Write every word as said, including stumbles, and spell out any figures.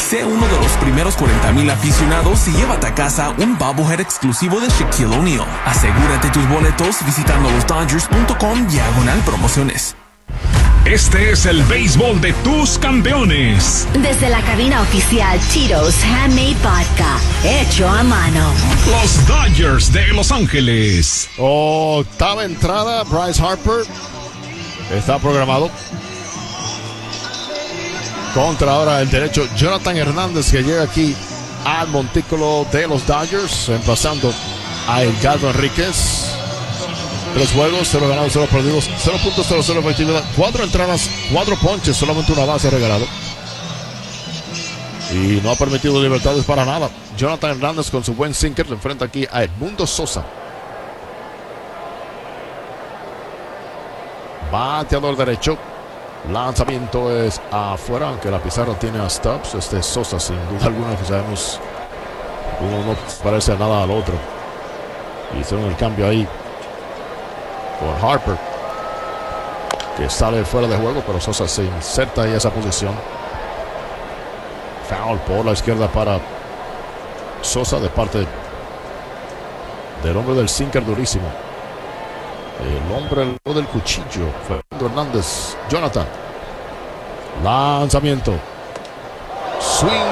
Sé uno de los primeros cuarenta mil aficionados y llévate a casa un bobblehead exclusivo de Shaquille O'Neal. Asegúrate tus boletos visitando los dodgers punto com diagonal promociones. Este es el béisbol de tus campeones. Desde la cabina oficial Tito's Handmade Vodka, hecho a mano. Los Dodgers de Los Ángeles. Octava entrada, Bryce Harper está programado. Contra ahora el derecho Jonathan Hernández, que llega aquí al montículo de los Dodgers, emplazando a Edgardo Enríquez. Tres juegos, cero ganados, cero perdidos, cero punto cero cero efectividad, cuatro entradas, cuatro ponches, solamente una base regalado. Y no ha permitido libertades para nada. Jonathan Hernández con su buen sinker le enfrenta aquí a Edmundo Sosa. Bateador derecho. Lanzamiento es afuera, aunque la pizarra tiene a Stubbs. Este es Sosa, sin duda alguna, que sabemos uno no parece a nada al otro. Hicieron el cambio ahí por Harper, que sale fuera de juego, pero Sosa se inserta en esa posición. Foul por la izquierda para Sosa de parte del hombre del sinker durísimo. El hombre del cuchillo, Fernando Hernández. Jonathan. Lanzamiento. Swing